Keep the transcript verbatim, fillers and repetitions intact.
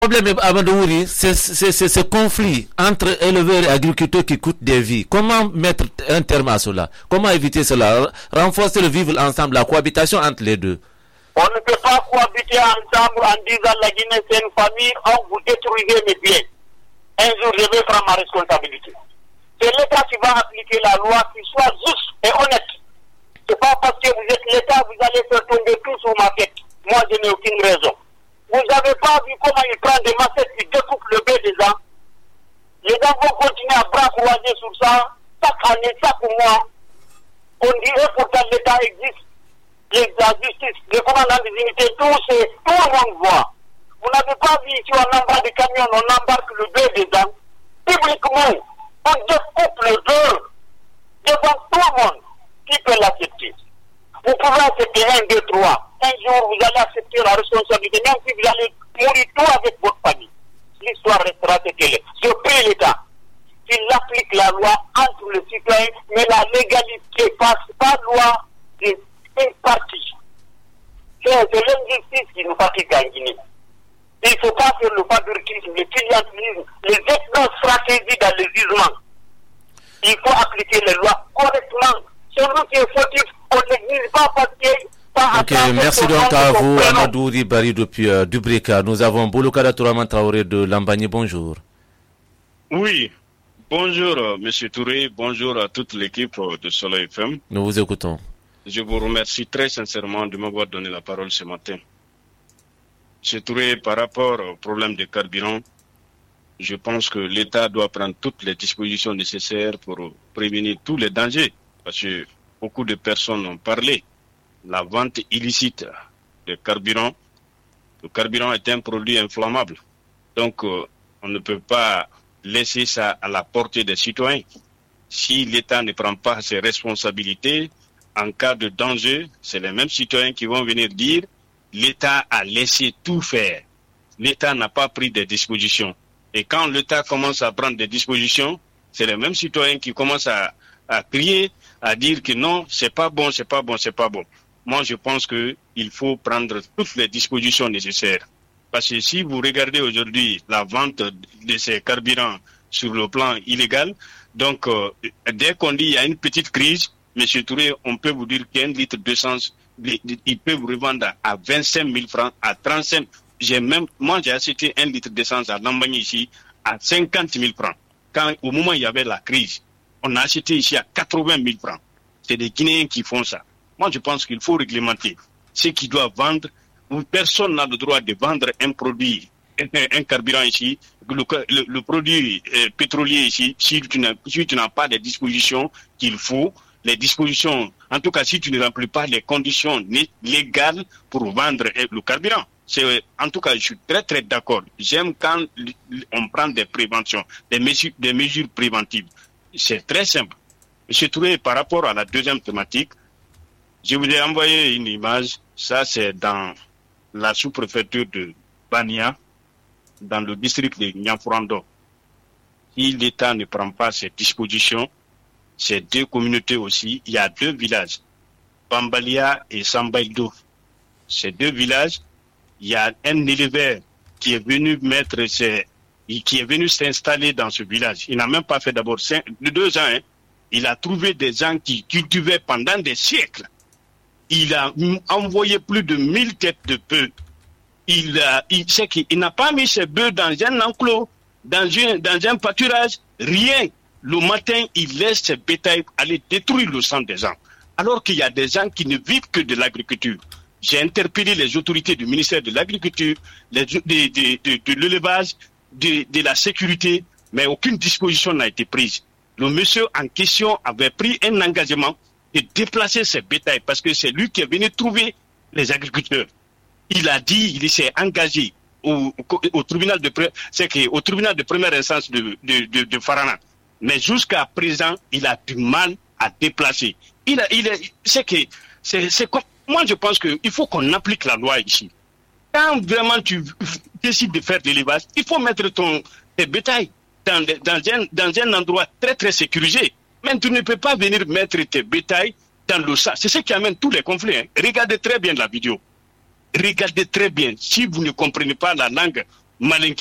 problème, Amadouri, c'est ce conflit entre éleveurs et agriculteurs qui coûte des vies. Comment mettre un terme à cela? Comment éviter cela? Renforcer le vivre ensemble, la cohabitation entre les deux. On ne peut pas cohabiter ensemble en disant la Guinée c'est une famille, oh, vous détruisez mes biens. Un jour je vais prendre ma responsabilité. C'est l'État qui va appliquer la loi qui soit juste et honnête. C'est pas parce que vous êtes l'État, vous allez faire tomber tout sur ma tête. Moi je n'ai aucune raison. Vous n'avez pas vu comment il prend des machettes qui découpent le blé des gens. Les gens vont continuer à bras croisés sur ça, chaque année, chaque mois. On dit, et pourtant l'État existe. Les, la justice, les commandants des unités, tout, c'est, tout le monde voit. Vous n'avez pas vu ici, on embarque des camions, on embarque le blé des gens. Publiquement, on découpe le blé devant tout le monde. Qui peut l'accepter? Vous pouvez accepter un, deux, trois. Un jour, vous allez accepter la responsabilité, même si vous allez mourir tout avec votre famille. L'histoire restera telle qu'elle est. Je prie l'État qu'il applique la loi entre les citoyens, mais la légalité passe pas loi d'une partie. C'est l'injustice qui nous fatigue en Guinée. Il ne faut pas faire le favoritisme, le clientélisme, les ethno-stratégies dans les gisements. Il faut appliquer les lois correctement. Celui qui est fautif, on n'exige pas parce que Ok, merci donc à vous, Amadou Ribari depuis euh, Dubrika. Nous avons Bouloukada Touraman Traoré de Lambagné. Bonjour. Oui, bonjour euh, M. Touré, bonjour à toute l'équipe euh, de Soleil F M. Nous vous écoutons. Je vous remercie très sincèrement de m'avoir donné la parole ce matin. M. Touré, par rapport au problème de carburant, je pense que l'État doit prendre toutes les dispositions nécessaires pour prévenir tous les dangers. Parce que beaucoup de personnes ont parlé. La vente illicite de carburant. Le carburant est un produit inflammable. Donc, euh, on ne peut pas laisser ça à la portée des citoyens. Si l'État ne prend pas ses responsabilités, en cas de danger, c'est les mêmes citoyens qui vont venir dire l'État a laissé tout faire. L'État n'a pas pris des dispositions. Et quand l'État commence à prendre des dispositions, c'est les mêmes citoyens qui commencent à, à crier, à dire que non, c'est pas bon, c'est pas bon, c'est pas bon. Moi, je pense qu'il faut prendre toutes les dispositions nécessaires. Parce que si vous regardez aujourd'hui la vente de ces carburants sur le plan illégal, donc euh, dès qu'on dit qu'il y a une petite crise, M. Touré, on peut vous dire qu'un litre d'essence, il peut vous revendre à vingt-cinq mille francs, à trente-cinq. J'ai même, moi, j'ai acheté un litre d'essence à Lambagné ici à cinquante mille francs. Quand, au moment où il y avait la crise, on a acheté ici à quatre-vingt mille francs. C'est des Guinéens qui font ça. Moi, je pense qu'il faut réglementer. Ceux qui doivent vendre, personne n'a le droit de vendre un produit, un, un carburant ici, le, le, le produit euh, pétrolier ici, si tu n'as si tu n'as pas les dispositions qu'il faut, les dispositions, en tout cas si tu ne remplis pas les conditions légales pour vendre le carburant. C'est, en tout cas, je suis très très d'accord. J'aime quand on prend des préventions, des mesures, des mesures préventives. C'est très simple. Monsieur Touré, par rapport à la deuxième thématique, je vous ai envoyé une image. Ça, c'est dans la sous-préfecture de Bania, dans le district de Niamfrando. Si l'État ne prend pas ses dispositions, ces deux communautés aussi, il y a deux villages, Bambalia et Sambaïdo. Ces deux villages, il y a un éleveur qui est venu mettre ses, qui est venu s'installer dans ce village. Il n'a même pas fait d'abord cinq, deux ans. Hein. Il a trouvé des gens qui cultivaient pendant des siècles. Il a envoyé plus de mille têtes de bœufs. Il a, il sait qu'il n'a pas mis ses bœufs dans un enclos, dans un, dans un pâturage, rien. Le matin, il laisse ses bétails aller détruire le sang des gens. Alors qu'il y a des gens qui ne vivent que de l'agriculture. J'ai interpellé les autorités du ministère de l'Agriculture, les, de, de, de, de l'élevage, de, de la sécurité, mais aucune disposition n'a été prise. Le monsieur en question avait pris un engagement de déplacer ses bétails parce que c'est lui qui est venu trouver les agriculteurs. Il a dit, il s'est engagé au, au, au, tribunal, de, c'est que, au tribunal de première instance de, de, de, de Farana. Mais jusqu'à présent, il a du mal à déplacer. Il a, il est, c'est que, c'est, c'est comme, moi je pense qu'il faut qu'on applique la loi ici. Quand vraiment tu décides de faire de l'élevage, il faut mettre ton, tes bétails dans, dans, un, dans un endroit très très sécurisé. Mais tu ne peux pas venir mettre tes bétails dans le sac. C'est ce qui amène tous les conflits. Hein. Regardez très bien la vidéo. Regardez très bien. Si vous ne comprenez pas la langue malinké